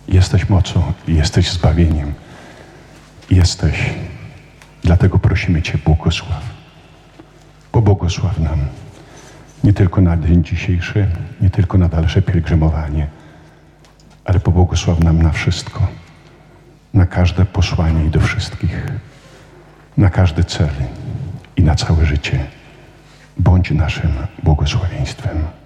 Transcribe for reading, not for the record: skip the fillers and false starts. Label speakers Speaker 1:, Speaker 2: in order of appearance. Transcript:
Speaker 1: Jesteś mocą, jesteś zbawieniem. Jesteś. Dlatego prosimy Cię, błogosław. Pobłogosław nam nie tylko na dzień dzisiejszy, nie tylko na dalsze pielgrzymowanie, ale pobłogosław nam na wszystko, na każde posłanie i do wszystkich, na każdy cel i na całe życie. Bądź naszym błogosławieństwem.